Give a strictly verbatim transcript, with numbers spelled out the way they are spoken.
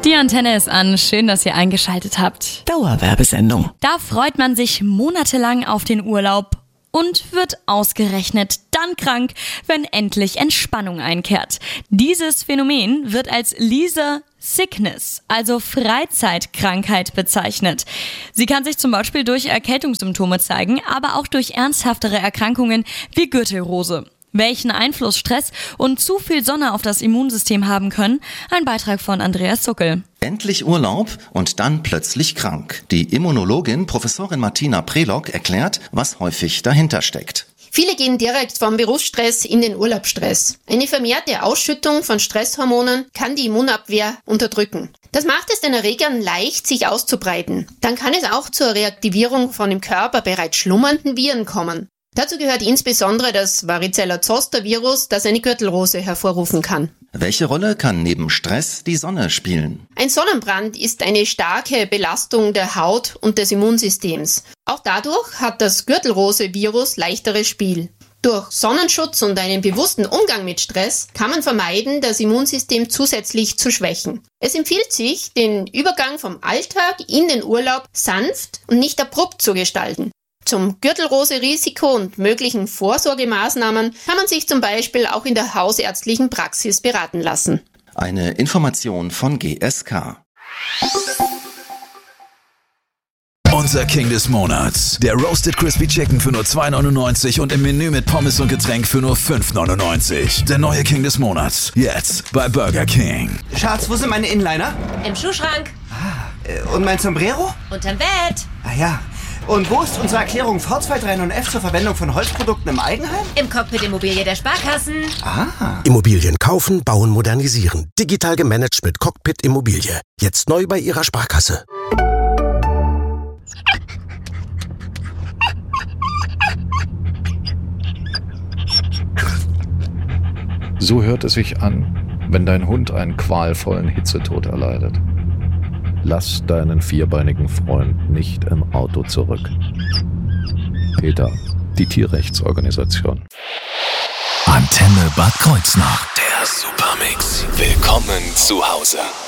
Die Antenne ist an. Schön, dass ihr eingeschaltet habt. Dauerwerbesendung. Da freut man sich monatelang auf den Urlaub und wird ausgerechnet dann krank, wenn endlich Entspannung einkehrt. Dieses Phänomen wird als Leisure Sickness, also Freizeitkrankheit, bezeichnet. Sie kann sich zum Beispiel durch Erkältungssymptome zeigen, aber auch durch ernsthaftere Erkrankungen wie Gürtelrose. Welchen Einfluss Stress und zu viel Sonne auf das Immunsystem haben können? Ein Beitrag von Andreas Zuckel. Endlich Urlaub und dann plötzlich krank. Die Immunologin Professorin Martina Prelog erklärt, was häufig dahinter steckt. Viele gehen direkt vom Berufsstress in den Urlaubsstress. Eine vermehrte Ausschüttung von Stresshormonen kann die Immunabwehr unterdrücken. Das macht es den Erregern leicht, sich auszubreiten. Dann kann es auch zur Reaktivierung von im Körper bereits schlummernden Viren kommen. Dazu gehört insbesondere das Varicella-Zoster-Virus, das eine Gürtelrose hervorrufen kann. Welche Rolle kann neben Stress die Sonne spielen? Ein Sonnenbrand ist eine starke Belastung der Haut und des Immunsystems. Auch dadurch hat das Gürtelrose-Virus leichteres Spiel. Durch Sonnenschutz und einen bewussten Umgang mit Stress kann man vermeiden, das Immunsystem zusätzlich zu schwächen. Es empfiehlt sich, den Übergang vom Alltag in den Urlaub sanft und nicht abrupt zu gestalten. Zum Gürtelrose-Risiko und möglichen Vorsorgemaßnahmen kann man sich zum Beispiel auch in der hausärztlichen Praxis beraten lassen. Eine Information von G S K. Unser King des Monats. Der Roasted Crispy Chicken für nur zwei neunundneunzig und im Menü mit Pommes und Getränk für nur fünf neunundneunzig. Der neue King des Monats. Jetzt bei Burger King. Schatz, wo sind meine Inliner? Im Schuhschrank. Ah, und mein Sombrero? Unterm Bett. Ah ja. Und wo ist unsere Erklärung V zwei drei neun F zur Verwendung von Holzprodukten im Eigenheim? Im Cockpit Immobilie der Sparkassen. Ah. Immobilien kaufen, bauen, modernisieren. Digital gemanagt mit Cockpit Immobilie. Jetzt neu bei Ihrer Sparkasse. So hört es sich an, wenn dein Hund einen qualvollen Hitzetod erleidet. Lass deinen vierbeinigen Freund nicht im Auto zurück. PETA, die Tierrechtsorganisation. Antenne Bad Kreuznach. Der Supermix. Willkommen zu Hause.